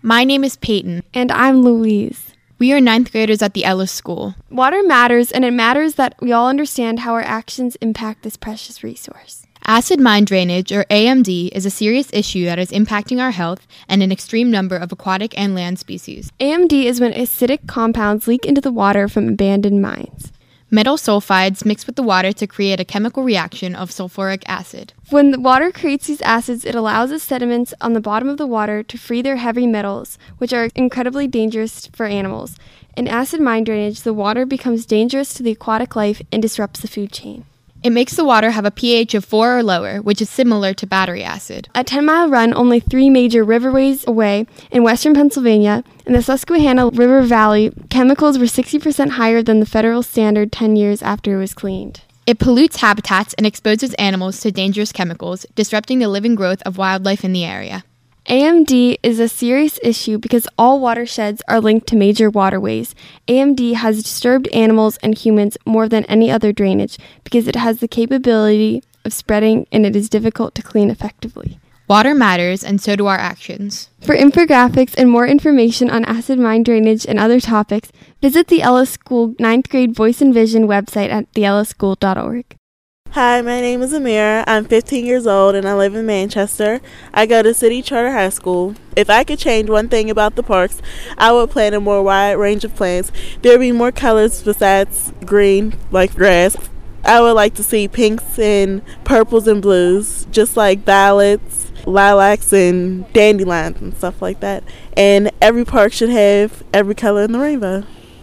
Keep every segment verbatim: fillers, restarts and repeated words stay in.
My name is Peyton. And I'm Louise. We are ninth graders at the Ellis School. Water matters, and it matters that we all understand how our actions impact this precious resource. Acid mine drainage, or A M D, is a serious issue that is impacting our health and an extreme number of aquatic and land species. A M D is when acidic compounds leak into the water from abandoned mines. Metal sulfides mix with the water to create a chemical reaction of sulfuric acid. When the water creates these acids, it allows the sediments on the bottom of the water to free their heavy metals, which are incredibly dangerous for animals. In acid mine drainage, the water becomes dangerous to the aquatic life and disrupts the food chain. It makes the water have a pH of four or lower, which is similar to battery acid. A ten-mile run only three major riverways away in western Pennsylvania, in the Susquehanna River Valley, chemicals were sixty percent higher than the federal standard ten years after it was cleaned. It pollutes habitats and exposes animals to dangerous chemicals, disrupting the living growth of wildlife in the area. A M D is a serious issue because all watersheds are linked to major waterways. A M D has disturbed animals and humans more than any other drainage because it has the capability of spreading and it is difficult to clean effectively. Water matters, and so do our actions. For infographics and more information on acid mine drainage and other topics, visit the Ellis School ninth grade Voice and Vision website at the ellis school dot org. Hi, my name is Amira. I'm fifteen years old and I live in Manchester. I go to City Charter High School. If I could change one thing about the parks, I would plant a more wide range of plants. There would be more colors besides green, like grass. I would like to see pinks and purples and blues, just like violets, lilacs, and dandelions and stuff like that. And every park should have every color in the rainbow.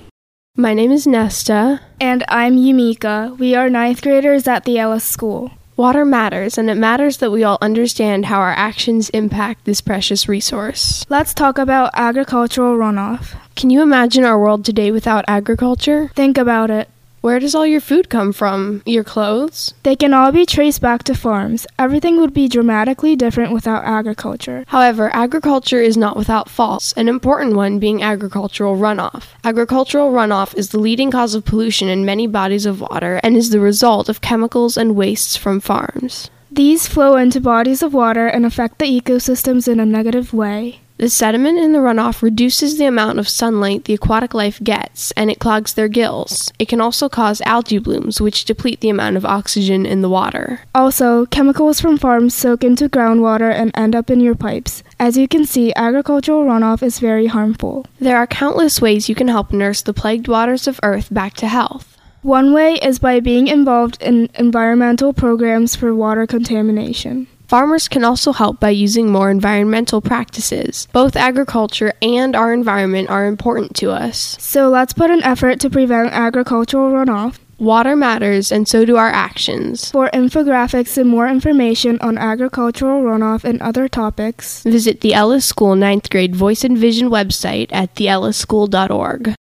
My name is Nesta. And I'm Yumika. We are ninth graders at the Ellis School. Water matters, and it matters that we all understand how our actions impact this precious resource. Let's talk about agricultural runoff. Can you imagine our world today without agriculture? Think about it. Where does all your food come from? Your clothes? They can all be traced back to farms. Everything would be dramatically different without agriculture. However, agriculture is not without faults, an important one being agricultural runoff. Agricultural runoff is the leading cause of pollution in many bodies of water and is the result of chemicals and wastes from farms. These flow into bodies of water and affect the ecosystems in a negative way. The sediment in the runoff reduces the amount of sunlight the aquatic life gets, and it clogs their gills. It can also cause algae blooms, which deplete the amount of oxygen in the water. Also, chemicals from farms soak into groundwater and end up in your pipes. As you can see, agricultural runoff is very harmful. There are countless ways you can help nurse the plagued waters of Earth back to health. One way is by being involved in environmental programs for water contamination. Farmers can also help by using more environmental practices. Both agriculture and our environment are important to us. So let's put an effort to prevent agricultural runoff. Water matters, and so do our actions. For infographics and more information on agricultural runoff and other topics, visit the Ellis School ninth grade Voice and Vision website at the ellis school dot org.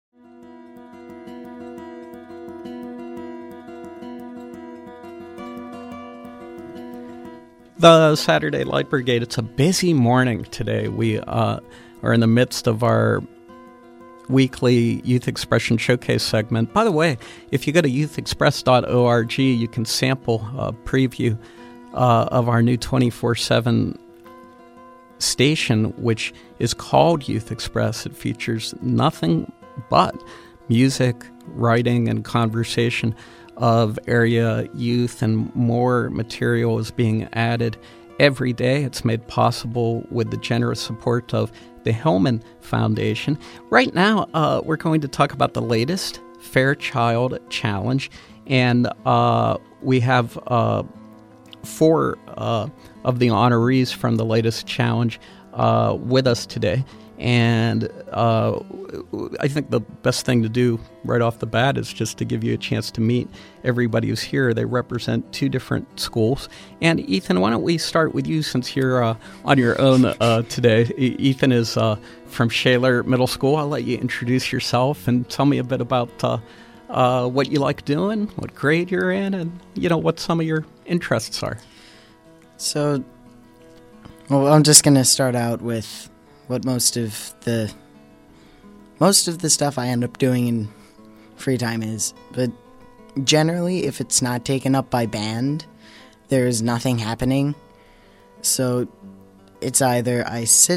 The Saturday Light Brigade, it's a busy morning today. We uh, are in the midst of our weekly Youth Expression Showcase segment. By the way, if you go to youth express dot org, you can sample a preview uh, of our new twenty-four seven station, which is called Youth Express. It features nothing but music, writing, and conversation of area youth, and more material is being added every day. It's made possible with the generous support of the Hillman Foundation. Right now, uh, we're going to talk about the latest Fairchild Challenge, and uh, we have uh, four uh, of the honorees from the latest challenge uh, with us today. And uh, I think the best thing to do right off the bat is just to give you a chance to meet everybody who's here. They represent two different schools. And Ethan, why don't we start with you since you're uh, on your own uh, today. E- Ethan is uh, from Shaler Middle School. I'll let you introduce yourself and tell me a bit about uh, uh, what you like doing, what grade you're in, and you know what some of your interests are. So, well, I'm just going to start out with what most of the most of the stuff I end up doing in free time is. But generally, if it's not taken up by band, there's nothing happening. So it's either I sit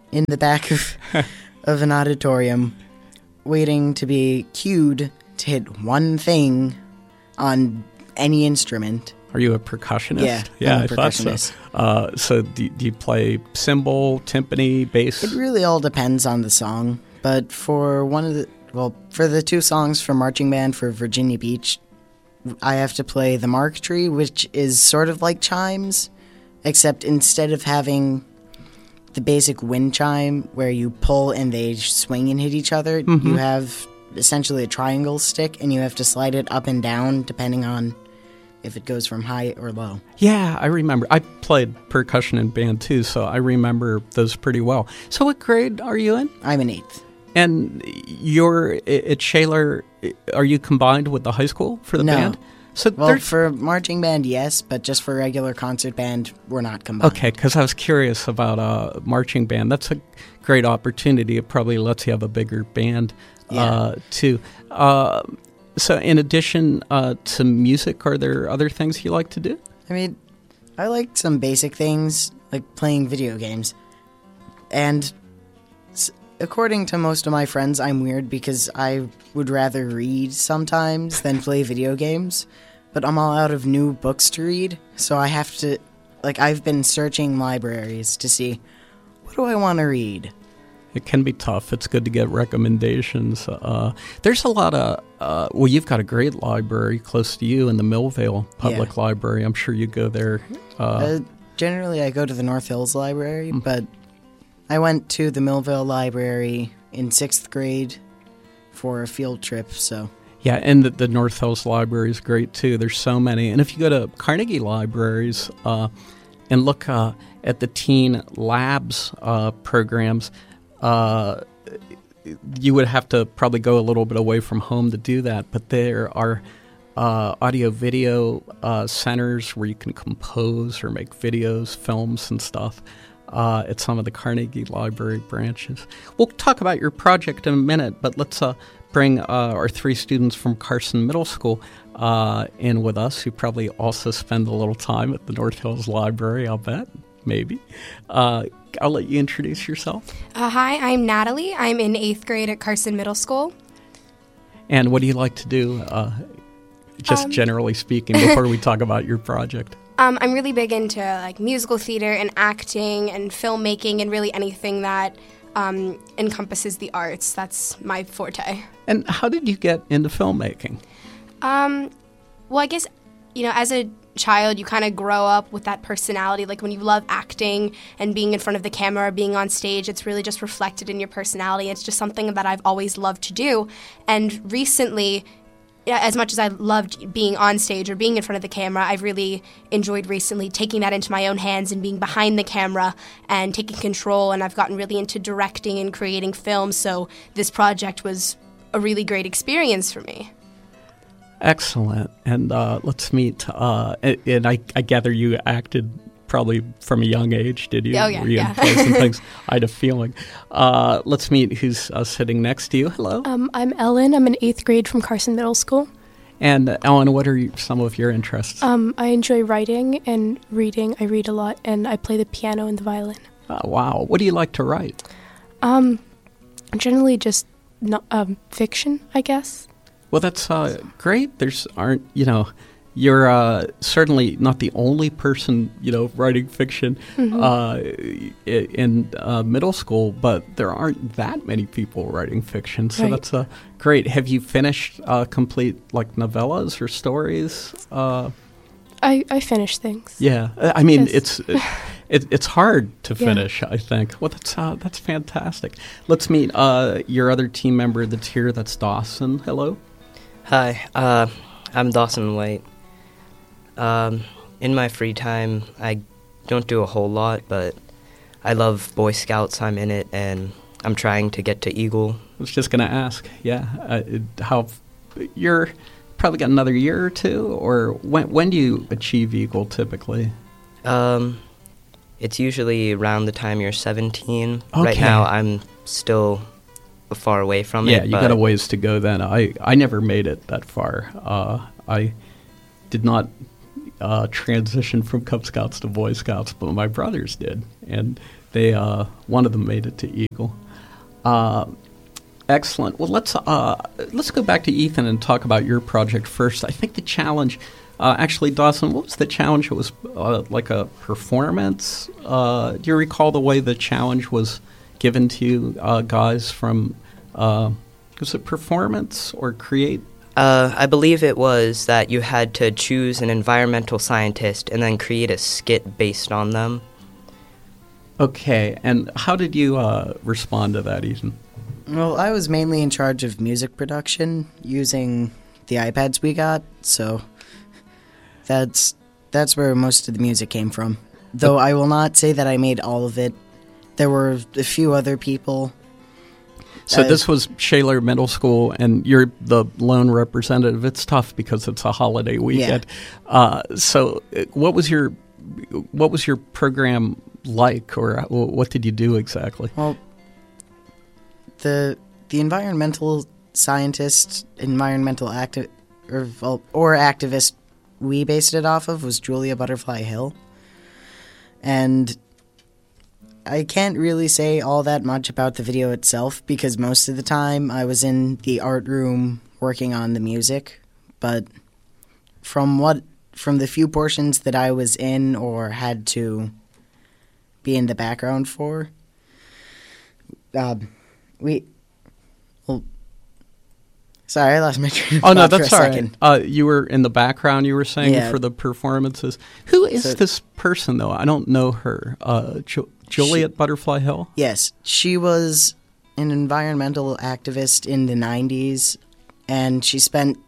in the back of, of an auditorium waiting to be cued to hit one thing on any instrument. Are you a percussionist? Yeah, yeah, I'm a I thought percussionist. so. Uh, so do, do you play cymbal, timpani, bass? It really all depends on the song, but for one of the, well, for the two songs for marching band for Virginia Beach, I have to play the mark tree, which is sort of like chimes, except instead of having the basic wind chime where you pull and they swing and hit each other, Mm-hmm. you have essentially a triangle stick, and you have to slide it up and down depending on if it goes from high or low. Yeah, I remember. I played percussion in band too, so I remember those pretty well. So what grade are you in? I'm an eighth. And you're at Shaler, are you combined with the high school for the No. band? So Well, there's- for marching band, yes, but just for regular concert band, we're not combined. Okay, because I was curious about uh, marching band. That's a great opportunity. It probably lets you have a bigger band, Yeah. uh, too. Uh, so in addition uh, to music, are there other things you like to do? I mean, I like some basic things, like playing video games. And s- according to most of my friends, I'm weird because I would rather read sometimes than play video games. But I'm all out of new books to read, so I have to, like, I've been searching libraries to see, what do I want to read? It can be tough. It's good to get recommendations. Uh, there's a lot of, uh, well, you've got a great library close to you in the Millvale Public Yeah. Library. I'm sure you go there. Uh, Uh, generally, I go to the North Hills Library, but I went to the Millvale Library in sixth grade for a field trip, so... yeah, and the, the North Hills Library is great, too. There's so many. And if you go to Carnegie Libraries uh, and look uh, at the Teen Labs uh, programs, uh, you would have to probably go a little bit away from home to do that. But there are uh, audio-video uh, centers where you can compose or make videos, films, and stuff. Uh, at some of the Carnegie Library branches. We'll talk about your project in a minute, but let's uh, bring uh, our three students from Carson Middle School uh, in with us, who probably also spend a little time at the North Hills Library, I'll bet, maybe. Uh, I'll let you introduce yourself. Uh, hi, I'm Natalie. I'm in eighth grade at Carson Middle School. And what do you like to do, uh, just Um, generally speaking, before we talk about your project? Um, I'm really big into like musical theater and acting and filmmaking and really anything that um, encompasses the arts. That's my forte. And how did you get into filmmaking? Um, well, I guess, you know, as a child, you kind of grow up with that personality. Like when you love acting and being in front of the camera or being on stage, it's really just reflected in your personality. It's just something that I've always loved to do. And recently, yeah, as much as I loved being on stage or being in front of the camera, I've really enjoyed recently taking that into my own hands and being behind the camera and taking control. And I've gotten really into directing and creating films. So this project was a really great experience for me. Excellent. And uh, let's meet. Uh, and and I, I gather you acted probably from a young age, did you? Oh, yeah, Were you in yeah. plays and things? I had a feeling. Uh, let's meet who's uh, sitting next to you. Hello. Um, I'm Ellen. I'm in eighth grade from Carson Middle School. And uh, Ellen, what are you, some of your interests? Um, I enjoy writing and reading. I read a lot, and I play the piano and the violin. Oh, wow. What do you like to write? Um, generally just no, um, fiction, I guess. Well, that's uh, great. There's aren't, you know, you're uh, certainly not the only person, you know, writing fiction Mhm. uh, i- in uh, middle school, but there aren't that many people writing fiction. So Right. that's uh, great. Have you finished uh, complete, like, novellas or stories? Uh, I, I finish things. yeah. Uh, I mean, Yes. it's it, it, it's hard to Yeah. finish, I think. Well, that's uh, that's fantastic. Let's meet uh, your other team member that's here. That's Dawson. Hello. Hi, uh, I'm Dawson White. Um, in my free time, I don't do a whole lot, but I love Boy Scouts. I'm in it, and I'm trying to get to Eagle. I was just going to ask, yeah, uh, it- how you're probably got another year or two, or when when do you achieve Eagle typically? Um, it's usually around the time you're seventeen. Right Okay. now, I'm still far away from yeah, it. you but got a ways to go. Then I I never made it that far. Uh, I did not uh, transition from Cub Scouts to Boy Scouts, but my brothers did, and they uh, one of them made it to Eagle. Uh, excellent. Well, let's uh, let's go back to Ethan and talk about your project first. I think the challenge, uh, actually, Dawson, what was the challenge? It was uh, like a performance. Uh, do you recall the way the challenge was given to you uh, guys from? Uh, was it performance or create? Uh, I believe it was that you had to choose an environmental scientist and then create a skit based on them. Okay, and how did you uh, respond to that, Ethan? Well, I was mainly in charge of music production using the iPads we got, so that's that's where most of the music came from. Though I will not say that I made all of it. There were a few other people. So uh, this was Shaler Middle School, and you're the lone representative. It's tough because it's a holiday weekend. Yeah. Uh, so uh, what was your what was your program like, or what did you do exactly? Well, the the environmental scientist, environmental acti- or, well, or activist we based it off of was Julia Butterfly Hill. And I can't really say all that much about the video itself because most of the time I was in the art room working on the music. But from what from the few portions that I was in or had to be in the background for, uh, we. Well, sorry, I lost my train of Oh, no, thought that's for a all right. second. Uh, you were in the background, you were saying, Yeah. for the performances. Who is So- this person, though? I don't know her. Uh, Ju- Juliet Butterfly Hill? Yes, she was an environmental activist in the nineties, and she spent,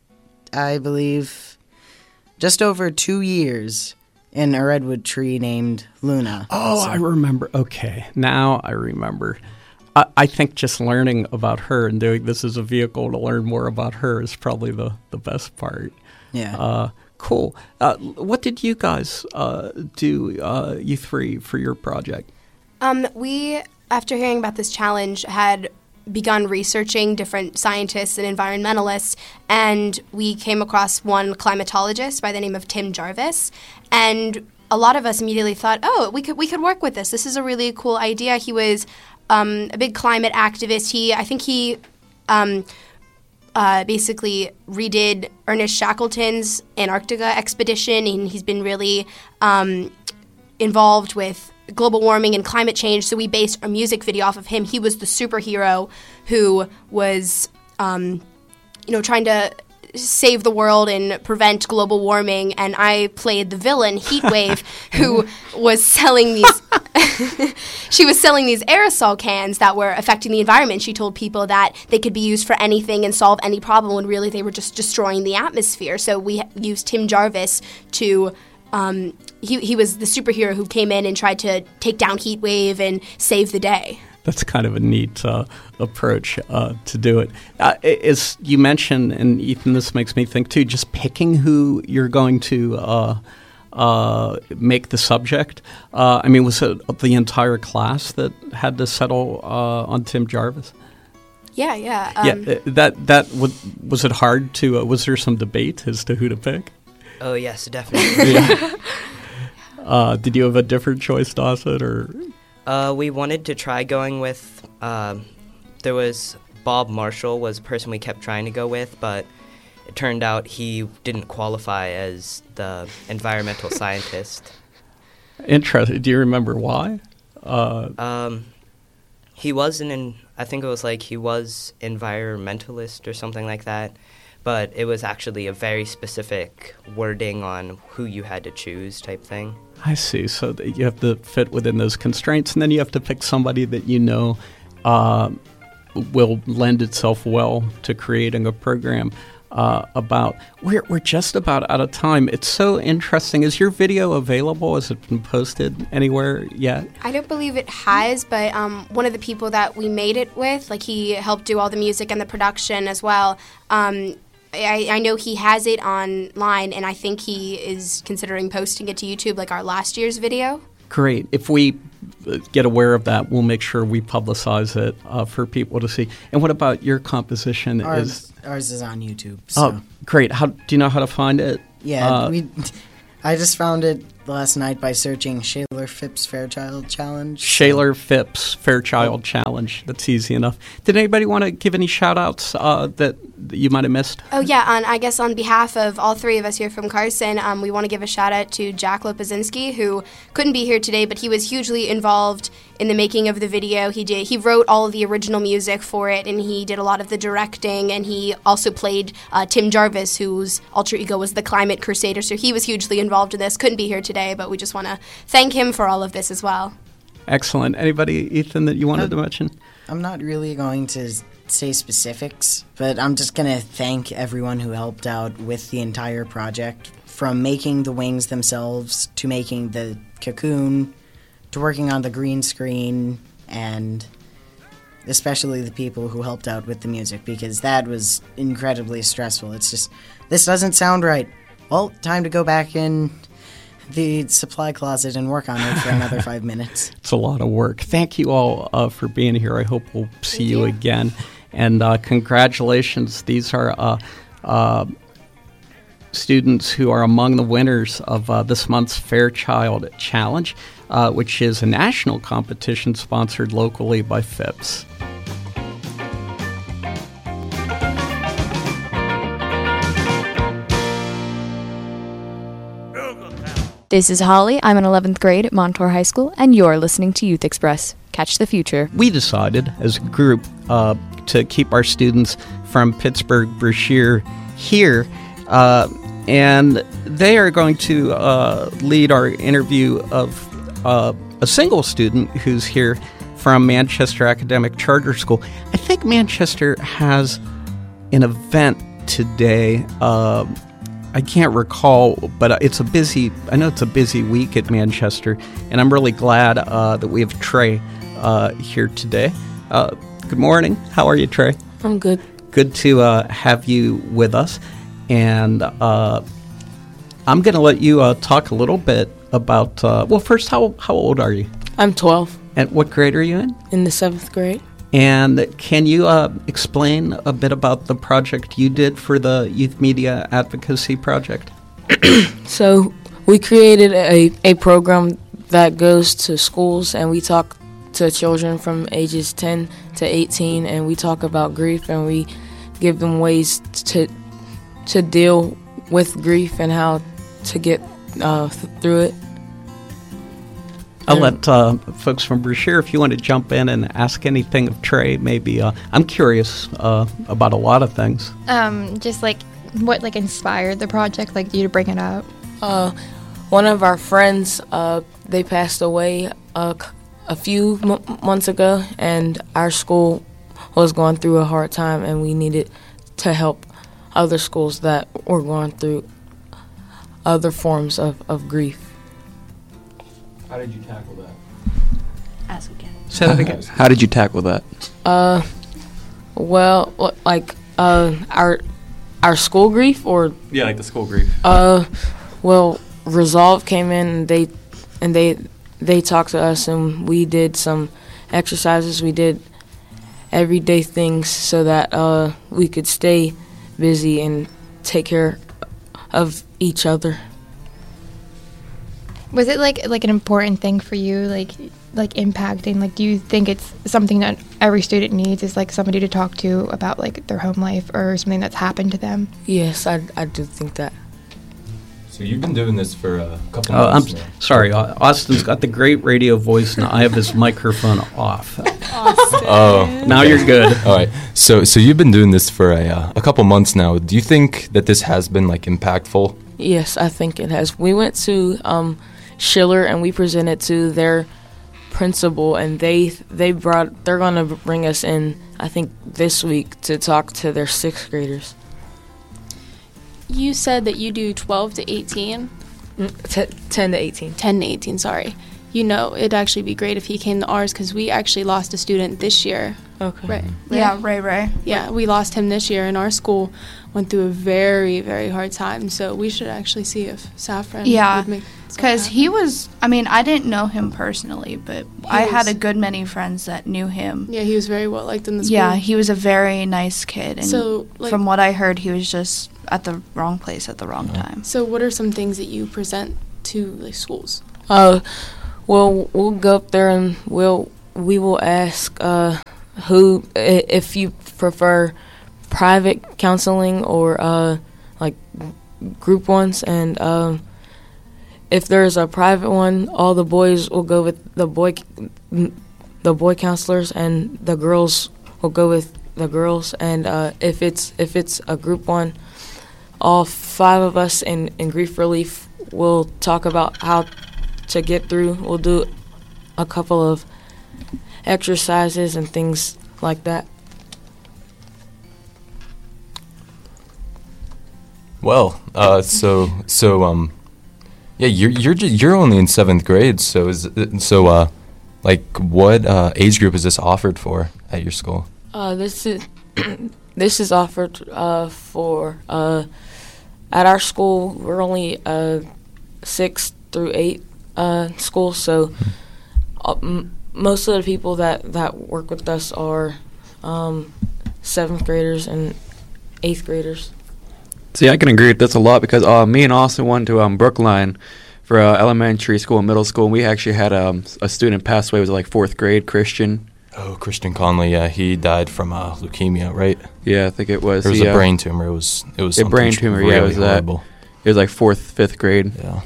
I believe, just over two years in a redwood tree named Luna. Oh, So- I remember. Okay, now I remember. I, I think just learning about her and doing this as a vehicle to learn more about her is probably the, the best part. Yeah. Uh, cool. Uh, what did you guys uh, do, uh, you three, for your project? Um, we, after hearing about this challenge, had begun researching different scientists and environmentalists, and we came across one climatologist by the name of Tim Jarvis, and a lot of us immediately thought, oh, we could we could work with this. This is a really cool idea. He was um, a big climate activist. He, I think he um, uh, basically redid Ernest Shackleton's Antarctica expedition, and he's been really um, involved with global warming and climate change, so we based a music video off of him. He was the superhero who was, um, you know, trying to save the world and prevent global warming, and I played the villain, Heatwave, who was selling these... she was selling these aerosol cans that were affecting the environment. She told people that they could be used for anything and solve any problem, when really they were just destroying the atmosphere. So we used Tim Jarvis to... Um, he, he was the superhero who came in and tried to take down Heatwave and save the day. That's kind of a neat uh, approach uh, to do it. Uh, as you mentioned, and Ethan, this makes me think too, just picking who you're going to uh, uh, make the subject. Uh, I mean, was it the entire class that had to settle uh, on Tim Jarvis? Yeah, yeah. Um, yeah, that that was, was it hard to? Uh, was there some debate as to who to pick? Oh, yes, definitely. Yeah. uh, did you have a different choice, Dawson, or? Uh, we wanted to try going with, uh, there was Bob Marshall was a person we kept trying to go with, but it turned out he didn't qualify as the environmental scientist. Interesting. Do you remember why? Uh, um, he was an, in, I think it was like he was environmentalist or something like that, but it was actually a very specific wording on who you had to choose type thing. I see. So that you have to fit within those constraints, and then you have to pick somebody that you know uh, will lend itself well to creating a program uh, about. We're we're just about out of time. It's so interesting. Is your video available? Has it been posted anywhere yet? I don't believe it has, but um, one of the people that we made it with, like he helped do all the music and the production as well. Um, I, I know he has it online, and I think he is considering posting it to YouTube, like our last year's video. Great. If we get aware of that, we'll make sure we publicize it uh, for people to see. And what about your composition? Ours is ours is on YouTube. So. Oh, great. How do you know how to find it? Yeah, uh, we. I just found it last night by searching Shaler Phipps Fairchild Challenge. Shaler Phipps Fairchild Challenge. That's easy enough. Did anybody want to give any shout-outs uh, that, that you might have missed? Oh, yeah. On, I guess on behalf of all three of us here from Carson, um, we want to give a shout-out to Jack Lopazinski, who couldn't be here today, but he was hugely involved in the making of the video. He did. He wrote all of the original music for it, and he did a lot of the directing, and he also played uh, Tim Jarvis, whose alter ego was the Climate Crusader, so he was hugely involved in this. Couldn't be here today, but we just want to thank him for all of this as well. Excellent. Anybody, Ethan, that you wanted Uh, to mention? I'm not really going to say specifics, but I'm just going to thank everyone who helped out with the entire project, from making the wings themselves to making the cocoon to working on the green screen, and especially the people who helped out with the music, because that was incredibly stressful. It's just, this doesn't sound right. Well, time to go back in the supply closet and work on it for another five minutes. It's a lot of work. Thank you all uh, for being here. I hope we'll see you, you again. And uh, congratulations. These are uh, uh, students who are among the winners of uh, this month's Fairchild Challenge, uh, which is a national competition sponsored locally by Phipps. This is Holly. I'm in eleventh grade at Montour High School, and you're listening to Youth Express. Catch the future. We decided as a group uh, to keep our students from Pittsburgh Brashear here, uh, and they are going to uh, lead our interview of uh, a single student who's here from Manchester Academic Charter School. I think Manchester has an event today. Uh, I can't recall, but it's a busy, I know it's a busy week at Manchester, and I'm really glad uh, that we have Trey uh, here today. Uh, good morning. How are you, Trey? I'm good. Good to uh, have you with us. And uh, I'm going to let you uh, talk a little bit about, uh, well, first, how how old are you? I'm twelve. And what grade are you in? In the seventh grade. And can you uh, explain a bit about the project you did for the Youth Media Advocacy Project? So we created a, a program that goes to schools, and we talk to children from ages ten to eighteen, and we talk about grief, and we give them ways to to deal with grief and how to get uh, th- through it. I'll let uh, folks from Brashear, if you want to jump in and ask anything of Trey, maybe. Uh, I'm curious uh, about a lot of things. Um, just like what like inspired the project, like you to bring it up. Uh, one of our friends, uh, they passed away uh, a few m- months ago, and our school was going through a hard time, and we needed to help other schools that were going through other forms of, of grief. How did you tackle that? Ask again. Say that again. How did you tackle that? Uh, well, like uh, our our school grief, or Yeah, like the school grief. uh, well, Resolve came in and they and they they talked to us, and we did some exercises. We did everyday things so that uh we could stay busy and take care of each other. Was it like like an important thing for you, like like impacting? Like, do you think it's something that every student needs, is like somebody to talk to about like their home life or something that's happened to them? Yes, I, I do think that. So you've been doing this for a couple Uh, I'm months s- now. sorry, uh, Austin's got the great radio voice, and I have his microphone off. Oh, Now you're good. All right. So so you've been doing this for a uh, a couple months now. Do you think that this has been like impactful? Yes, I think it has. We went to um, Schiller and we presented to their principal, and they they brought they're going to bring us in, I think, this week to talk to their sixth graders. You said that you do twelve to eighteen? Mm, t- ten to eighteen. ten to eighteen, sorry. You know, it'd actually be great if he came to ours, because we actually lost a student this year. Okay. Right. Yeah, Ray Ray. Yeah, we lost him this year, and our school went through a very, very hard time. So we should actually see if Saffron Yeah, would make because he was, I mean, I didn't know him personally, but I had was- a good many friends that knew him. Yeah, he was very well liked in the school. Yeah, he was a very nice kid. And So, like- from what I heard, he was just at the wrong place at the wrong time. So what are some things that you present to the schools? Uh, well, we'll go up there and we'll we will ask uh, who i- if you prefer private counseling or uh, like group ones, and um, if there's a private one, all the boys will go with the boy the boy counselors, and the girls will go with the girls. And uh, if it's if it's a group one, all five of us in, in grief relief will talk about how to get through. We'll do a couple of exercises and things like that. Well, uh, so so um, yeah, you're you're ju- you're only in seventh grade. So is it, so uh, like what uh, age group is this offered for at your school? Uh, this is this is offered uh, for uh, at our school. We're only uh, six through eight uh, school, so uh, m- most of the people that, that work with us are um, seventh graders and eighth graders. See, I can agree with this a lot because uh, me and Austin went to um, Brookline for uh, elementary school and middle school, and we actually had um, a student pass away. It was like fourth grade, Christian. Oh, Christian Conley. Yeah, he died from uh, leukemia, right? Yeah, I think it was. There was he, a uh, brain tumor. It was it was a something brain tr- tumor. Really yeah, it was horrible. that. It was like fourth, fifth grade. Yeah.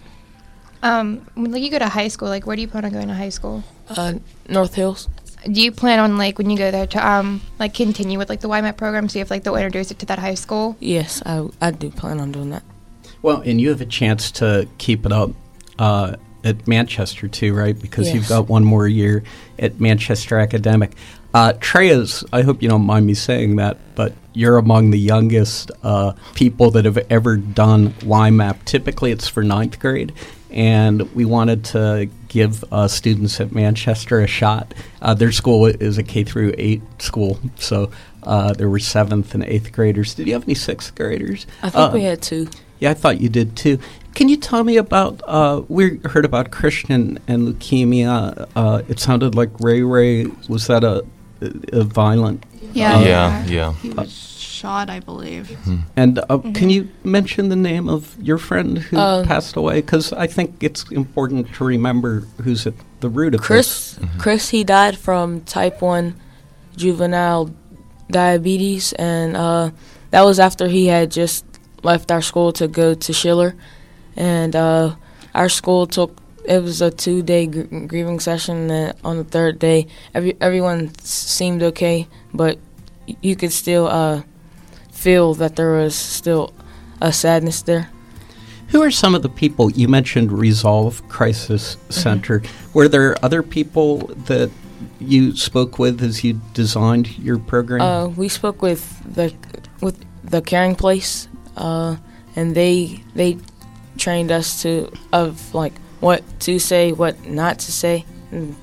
Um, when like you go to high school, like where do you plan on going to high school? Uh, North Hills. Do you plan on like when you go there to um like continue with like the Y M A P program? So you have like they'll introduce it to that high school. Yes, I I do plan on doing that. Well, and you have a chance to keep it up uh, at Manchester too, right? Because you've Yes. got one more year at Manchester Academic. Uh, Treyas, I hope you don't mind me saying that, but you're among the youngest uh, people that have ever done Y M A P. Typically, it's for ninth grade, and we wanted to give uh, students at Manchester a shot. Uh, their school is a K through eight school, so uh, there were seventh and eighth graders. Did you have any sixth graders? I think Uh, we had two. Yeah, I thought you did too. Can you tell me about, uh, we heard about Christian and leukemia. Uh, it sounded like Ray Ray, was that a, a violent? Yeah. uh, Yeah, yeah. He was shot, I believe. And uh, can you mention the name of your friend who Uh, passed away? Because I think it's important to remember who's at the root of Chris, this. Chris, he died from type one juvenile diabetes, and uh, that was after he had just left our school to go to Schiller. And uh, our school took, it was a two-day gr- grieving session, and on the third day, every everyone s- seemed okay, but y- you could still uh, feel that there was still a sadness there. Who are some of the people, you mentioned Resolve Crisis Center. Were there other people that you spoke with as you designed your program? Uh, we spoke with the with the Caring Place, uh, and they they trained us to of like what to say, what not to say. And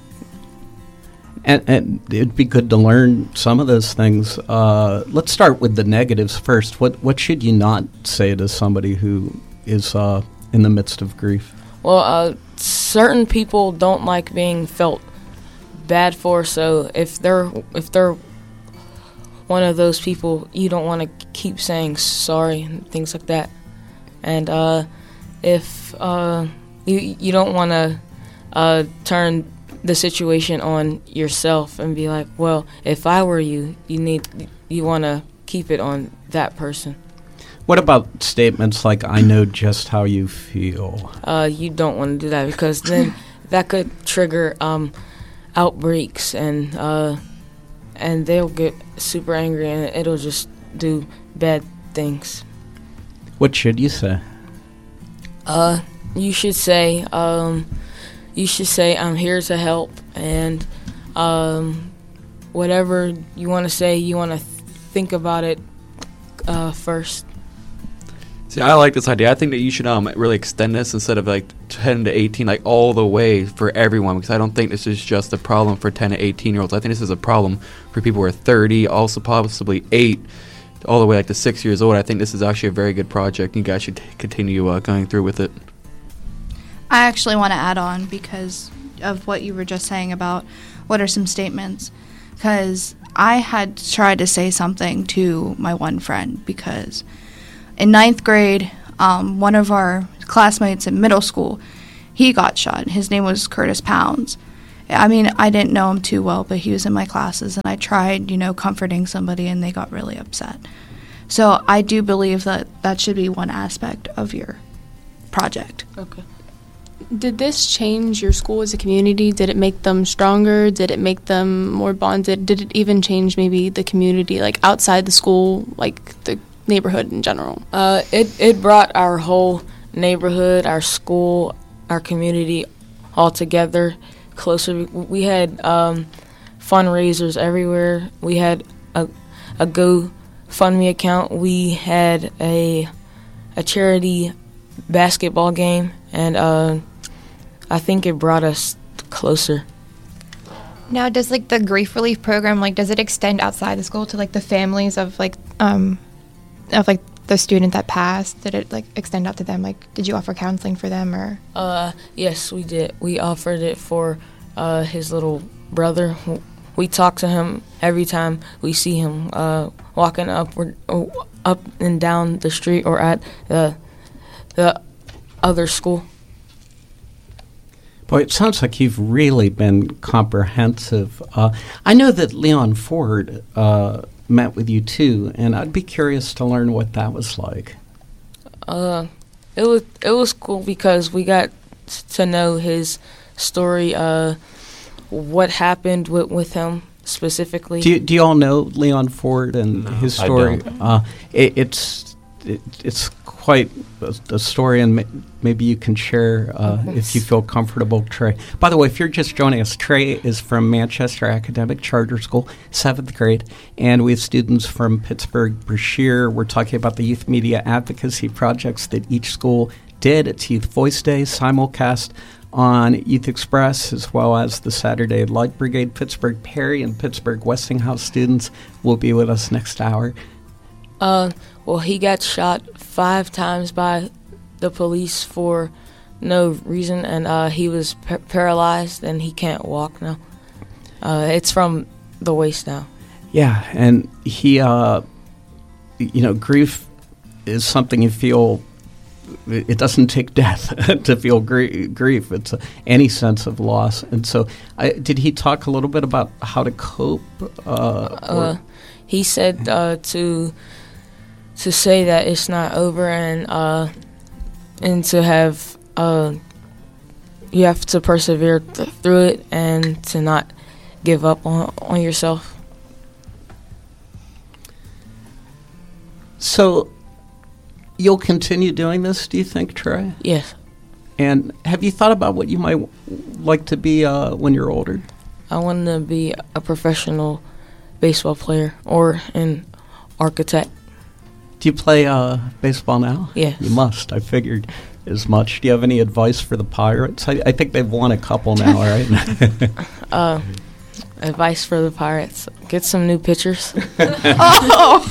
And, and it'd be good to learn some of those things. Uh, let's start with the negatives first. What what should you not say to somebody who is uh, in the midst of grief? well, uh, certain people don't like being felt bad for. So if they're if they're one of those people, you don't want to keep saying sorry and things like that. And uh, if uh, you you don't want to uh, turn the situation on yourself and be like, well, if I were you, you need you want to keep it on that person. What about statements like, I know just how you feel? Uh, you don't want to do that because then that could trigger um, outbreaks, and uh, and they'll get super angry, and it'll just do bad things. What should you say? Uh, you should say, um, you should say, I'm here to help, and um, whatever you want to say, you want to th- think about it uh, first. See, I like this idea. I think that you should um really extend this instead of like ten to eighteen, like all the way for everyone, because I don't think this is just a problem for ten to eighteen year olds. I think this is a problem for people who are thirty, also possibly eight, all the way like to six years old. I think this is actually a very good project. You guys should t- continue uh, going through with it. I actually want to add on because of what you were just saying about what are some statements. Because I had tried to say something to my one friend because in ninth grade, um, one of our classmates in middle school, he got shot. His name was Curtis Pounds. I mean, I didn't know him too well, but he was in my classes, and I tried, you know, comforting somebody, and they got really upset. So I do believe that that should be one aspect of your project. Okay. Did this change your school as a community? Did it make them stronger? Did it make them more bonded? Did it even change maybe the community, like outside the school, like the neighborhood in general? Uh, it, it brought our whole neighborhood, our school, our community all together closer. We had um, fundraisers everywhere. We had a, a GoFundMe account. We had a a charity basketball game, and uh, I think it brought us closer. Now, does like the grief relief program, like, does it extend outside the school to like the families of like um of like the student that passed? Did it like extend out to them? Like, did you offer counseling for them, or? Uh, yes, we did. We offered it for uh, his little brother. We talk to him every time we see him uh, walking up or, or up and down the street or at the the other school. Boy, it sounds like you've really been comprehensive. Uh, I know that Leon Ford uh, met with you too, and I'd be curious to learn what that was like. Uh, it was it was cool because we got to know his story, uh, what happened with, with him specifically. Do you, do you all know Leon Ford and No, his I story? don't. Uh, it, it's it, it's quite a, a story, and ma- maybe you can share uh, if you feel comfortable, Trey. By the way, if you're just joining us, Trey is from Manchester Academic Charter School, seventh grade, and we have students from Pittsburgh, Brashear. We're talking about the youth media advocacy projects that each school did. It's Youth Voice Day, simulcast on Youth Express, as well as the Saturday Light Brigade. Pittsburgh Perry and Pittsburgh Westinghouse students will be with us next hour. Uh, well, he got shot five times by the police for no reason, and uh, he was par- paralyzed, and he can't walk now. Uh, it's from the waist down. Yeah, and he, uh, you know, grief is something you feel. It doesn't take death to feel gr- grief. It's uh, any sense of loss. And so, I, did he talk a little bit about how to cope? Uh, Uh, he said uh, to to say that it's not over, and uh, and to have uh, you have to persevere th- through it, and to not give up on on yourself. So, you'll continue doing this, do you think, Trey? Yes. And have you thought about what you might w- like to be uh, when you're older? I want to be a professional baseball player or an architect. Do you play uh, baseball now? Yes. You must. I figured as much. Do you have any advice for the Pirates? I, I think they've won a couple now, right? uh, advice for the Pirates: get some new pitchers. Oh,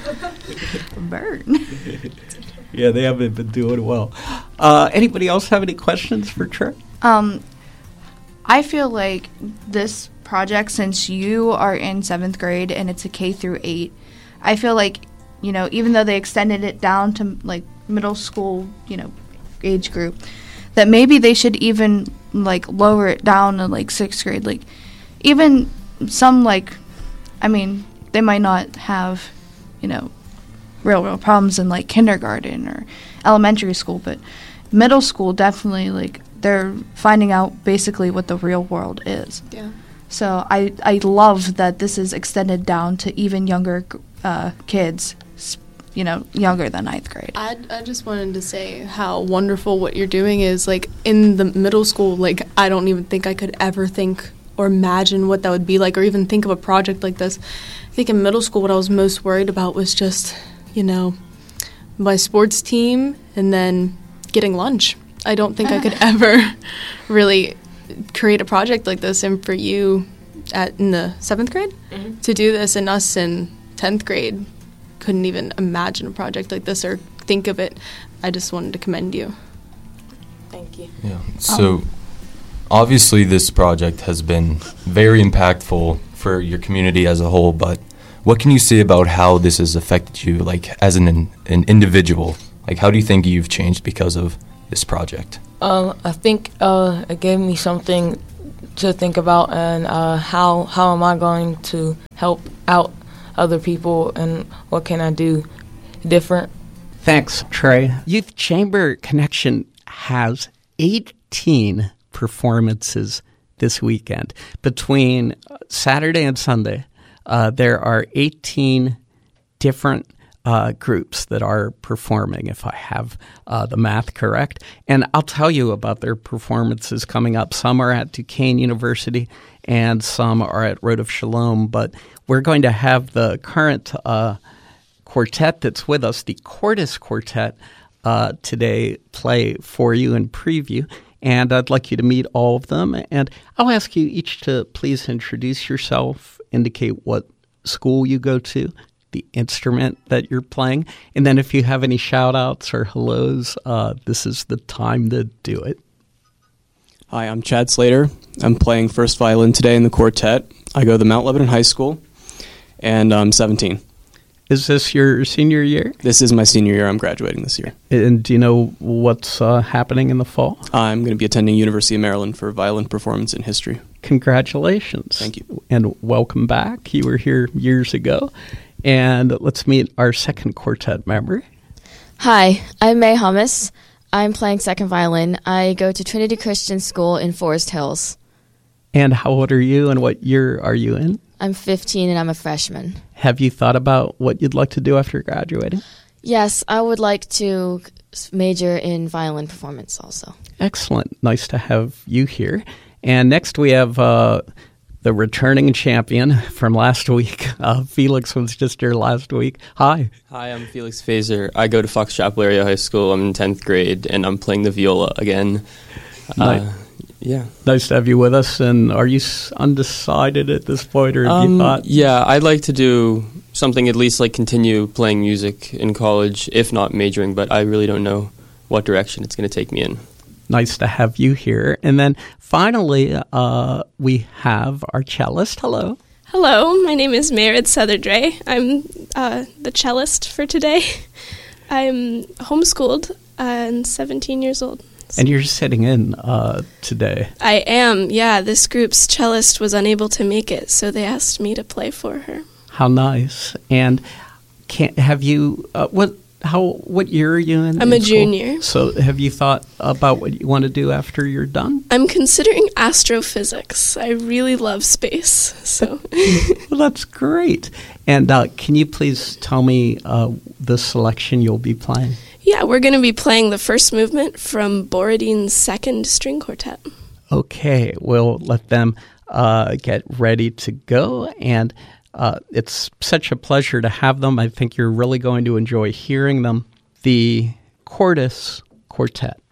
burn. Yeah, they haven't been doing well. Uh, anybody else have any questions for Trey? Um, I feel like this project, since you are in seventh grade and it's a K through eight, I feel like, you know, even though they extended it down to like middle school, you know, age group, that maybe they should even like lower it down to like sixth grade. Like even some like, I mean, they might not have, you know, real, real problems in like kindergarten or elementary school, but middle school definitely, like, they're finding out basically what the real world is. Yeah. So I, I love that this is extended down to even younger uh, kids, s- you know, younger than ninth grade. I, I just wanted to say how wonderful what you're doing is. Like, in the middle school, like, I don't even think I could ever think or imagine what that would be like, or even think of a project like this. I think in middle school what I was most worried about was just, you know, my sports team and then getting lunch. I don't think I could ever really create a project like this. And for you at in the seventh grade mm-hmm. to do this, and us in tenth grade couldn't even imagine a project like this or think of it. I just wanted to commend you. Thank you. Yeah. So um, obviously this project has been very impactful for your community as a whole, but what can you say about how this has affected you, like, as an an individual? Like, how do you think you've changed because of this project? Um, I think uh, it gave me something to think about, and uh, how how am I going to help out other people, and what can I do different? Thanks, Trey. Youth Chamber Connection has eighteen performances this weekend. Between Saturday and Sunday, uh, there are eighteen different uh, groups that are performing, if I have uh, the math correct. And I'll tell you about their performances coming up. Some are at Duquesne University and some are at Road of Shalom. But we're going to have the current uh, quartet that's with us, the Cordis Quartet, uh, today play for you and preview. And I'd like you to meet all of them. And I'll ask you each to please introduce yourself, indicate what school you go to, the instrument that you're playing. And then if you have any shout-outs or hellos, uh, this is the time to do it. Hi, I'm Chad Slater. I'm playing first violin today in the quartet. I go to Mount Lebanon High School, and I'm seventeen. Is this your senior year? This is my senior year. I'm graduating this year. And do you know what's uh, happening in the fall? I'm going to be attending University of Maryland for violin performance in history. Congratulations. Thank you. And welcome back. You were here years ago. And let's meet our second quartet member. Hi, I'm May Hummus. I'm playing second violin. I go to Trinity Christian School in Forest Hills. And how old are you and what year are you in? I'm fifteen and I'm a freshman. Have you thought about what you'd like to do after graduating? Yes, I would like to major in violin performance also. Excellent. Nice to have you here. And next we have uh, the returning champion from last week. Uh, Felix was just here last week. Hi. Hi, I'm Felix Fazer. I go to Fox Chapel Area High School. I'm in tenth grade, and I'm playing the viola again. Nice. Uh, yeah. Nice to have you with us. And are you undecided at this point, or have um, you thought? Yeah, I'd like to do something, at least like continue playing music in college, if not majoring, but I really don't know what direction it's going to take me in. Nice to have you here. And then finally, uh, we have our cellist. Hello. Hello, my name is Merit Sotherdray. I'm uh, the cellist for today. I'm homeschooled and seventeen years old. And you're sitting in uh, today. I am, yeah. This group's cellist was unable to make it, so they asked me to play for her. How nice. And can, have you, uh, what How? What year are you in? I'm in a school? junior. So have you thought about what you want to do after you're done? I'm considering astrophysics. I really love space. So well, that's great. And uh, can you please tell me uh, the selection you'll be playing? Yeah, we're going to be playing the first movement from Borodin's Second String Quartet. Okay, we'll let them uh, get ready to go. And Uh, it's such a pleasure to have them. I think you're really going to enjoy hearing them. The Cordis Quartet.